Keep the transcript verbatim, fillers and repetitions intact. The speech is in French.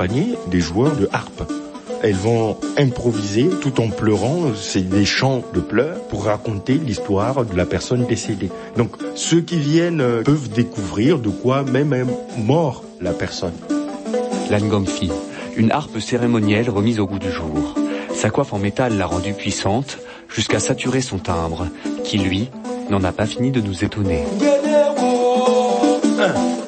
accompagner des joueurs de harpe. Elles vont improviser tout en pleurant, c'est des chants de pleurs pour raconter l'histoire de la personne décédée. Donc ceux qui viennent peuvent découvrir de quoi même est mort la personne. L'Angomfi, une harpe cérémonielle remise au goût du jour. Sa coiffe en métal l'a rendue puissante jusqu'à saturer son timbre, qui lui n'en a pas fini de nous étonner. Un.